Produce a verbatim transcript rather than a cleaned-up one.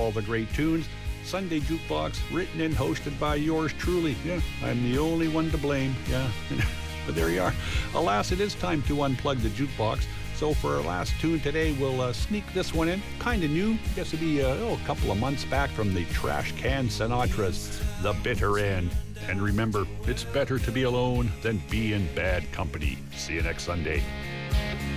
all the great tunes. Sunday Jukebox, written and hosted by yours truly. Yeah, I'm the only one to blame. Yeah, but there you are. Alas, it is time to unplug the jukebox. So for our last tune today, we'll uh, sneak this one in. Kind of new. I guess it'd be uh, oh, a couple of months back from the Trash Can Sinatra's The Bitter End. And remember, it's better to be alone than be in bad company. See you next Sunday.